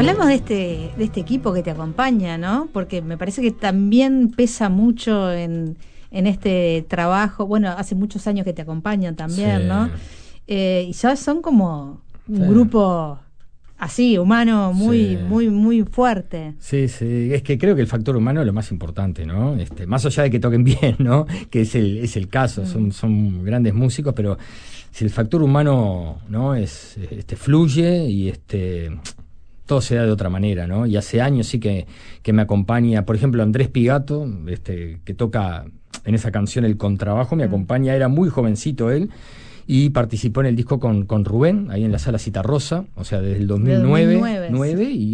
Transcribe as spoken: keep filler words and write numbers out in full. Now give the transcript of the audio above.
Hablamos de este, de este equipo que te acompaña, ¿no? Porque me parece que también pesa mucho en, en este trabajo. Bueno, hace muchos años que te acompañan también, sí. ¿no? Eh, y ya son como un sí. grupo así, humano, muy, sí. muy, muy fuerte. Sí, sí, es que creo que el factor humano es lo más importante, ¿no? Este, más allá de que toquen bien, ¿no? Que es el, es el caso, mm. son, son grandes músicos, pero si el factor humano, ¿no? Es, este, fluye y este todo se da de otra manera, ¿no? Y hace años sí que, que me acompaña, por ejemplo, Andrés Pigato, este, que toca en esa canción el contrabajo, me mm. acompaña, era muy jovencito él, y participó en el disco con, con Rubén, ahí en la Sala Citarrosa, o sea, desde el dos mil nueve, dos mil nueve nueve sí. y